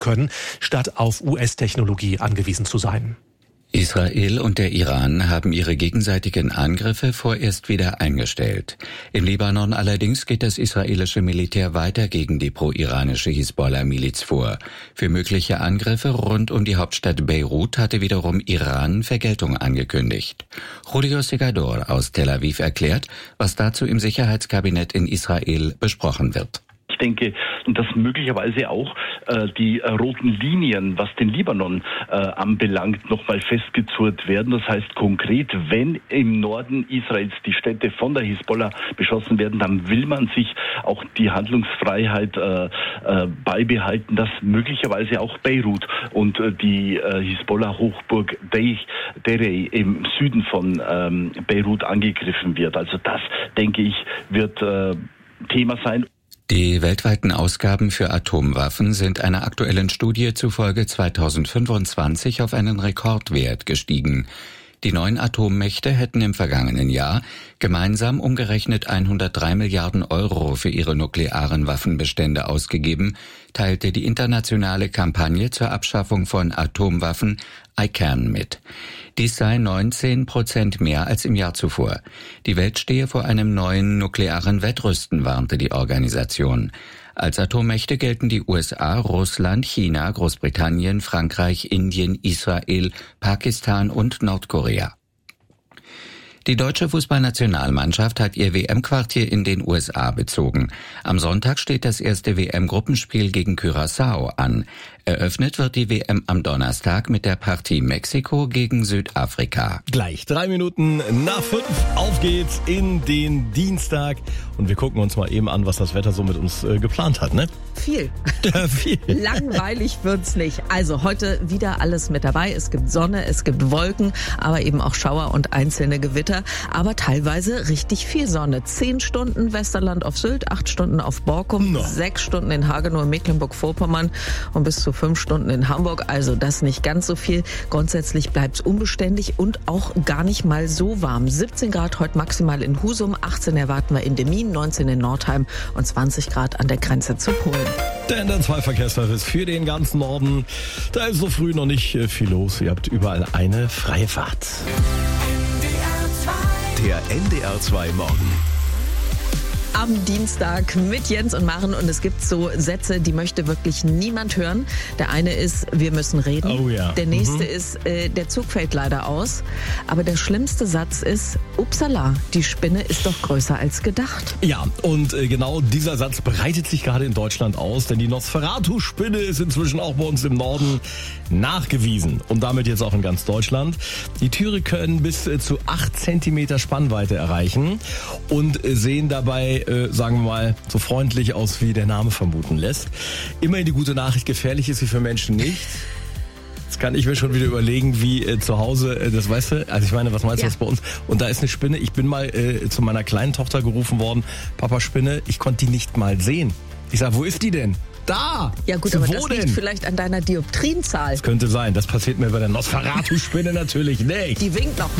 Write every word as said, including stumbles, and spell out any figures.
können, statt auf U S-Technologie angewiesen zu sein. Israel und der Iran haben ihre gegenseitigen Angriffe vorerst wieder eingestellt. Im Libanon allerdings geht das israelische Militär weiter gegen die pro-iranische Hisbollah-Miliz vor. Für mögliche Angriffe rund um die Hauptstadt Beirut hatte wiederum Iran Vergeltung angekündigt. Julio Segador aus Tel Aviv erklärt, was dazu im Sicherheitskabinett in Israel besprochen wird. Ich denke, dass möglicherweise auch äh, die äh, roten Linien, was den Libanon äh, anbelangt, nochmal festgezurrt werden. Das heißt konkret, wenn im Norden Israels die Städte von der Hisbollah beschossen werden, dann will man sich auch die Handlungsfreiheit äh, äh, beibehalten, dass möglicherweise auch Beirut und äh, die äh, Hisbollah-Hochburg Deireh im Süden von ähm, Beirut angegriffen wird. Also das, denke ich, wird äh, Thema sein. Die weltweiten Ausgaben für Atomwaffen sind einer aktuellen Studie zufolge zweitausendfünfundzwanzig auf einen Rekordwert gestiegen. Die neun Atommächte hätten im vergangenen Jahr gemeinsam umgerechnet hundertdrei Milliarden Euro für ihre nuklearen Waffenbestände ausgegeben, teilte die internationale Kampagne zur Abschaffung von Atomwaffen I C A N mit. Dies sei neunzehn Prozent mehr als im Jahr zuvor. Die Welt stehe vor einem neuen nuklearen Wettrüsten, warnte die Organisation. Als Atommächte gelten die U S A, Russland, China, Großbritannien, Frankreich, Indien, Israel, Pakistan und Nordkorea. Die deutsche Fußballnationalmannschaft hat ihr W M-Quartier in den U S A bezogen. Am Sonntag steht das erste W M-Gruppenspiel gegen Curaçao an. Eröffnet wird die W M am Donnerstag mit der Partie Mexiko gegen Südafrika. Gleich drei Minuten nach fünf. Auf geht's in den Dienstag. Und wir gucken uns mal eben an, was das Wetter so mit uns äh, geplant hat, ne? Viel. Ja, viel. Langweilig wird's nicht. Also heute wieder alles mit dabei. Es gibt Sonne, es gibt Wolken, aber eben auch Schauer und einzelne Gewitter. Aber teilweise richtig viel Sonne. Zehn Stunden Westerland auf Sylt, acht Stunden auf Borkum, no. sechs Stunden in Hagenow, Mecklenburg-Vorpommern und bis zu fünf Stunden in Hamburg. Also das nicht ganz so viel. Grundsätzlich bleibt's unbeständig und auch gar nicht mal so warm. siebzehn Grad heute maximal in Husum, achtzehn erwarten wir in Demmin, neunzehn in Nordheim und zwanzig Grad an der Grenze zu Polen. Der N D R zwei Verkehrsservice für den ganzen Norden. Da ist so früh noch nicht viel los. Ihr habt überall eine freie Fahrt. Der N D R zwei Morgen. Am Dienstag mit Jens und Maren und es gibt so Sätze, die möchte wirklich niemand hören. Der eine ist, wir müssen reden. Oh ja. Der nächste mhm. ist, äh, der Zug fällt leider aus. Aber der schlimmste Satz ist, upsala, die Spinne ist doch größer als gedacht. Ja, und äh, genau dieser Satz breitet sich gerade in Deutschland aus, denn die Nosferatu-Spinne ist inzwischen auch bei uns im Norden nachgewiesen und damit jetzt auch in ganz Deutschland. Die Tiere können bis äh, zu acht Zentimeter Spannweite erreichen und äh, sehen dabei Äh, sagen wir mal, so freundlich aus, wie der Name vermuten lässt. Immerhin die gute Nachricht, gefährlich ist sie für Menschen nicht. Jetzt kann ich mir schon wieder überlegen, wie äh, zu Hause, äh, das weißt du, also ich meine, was meinst du ja. das bei uns? Und da ist eine Spinne, ich bin mal äh, zu meiner kleinen Tochter gerufen worden, Papa Spinne, ich konnte die nicht mal sehen. Ich sag, wo ist die denn? Da! Ja gut, so, aber wo das denn? liegt vielleicht an deiner Dioptrienzahl. Das könnte sein, das passiert mir bei der Nosferatu-Spinne natürlich nicht. Die winkt noch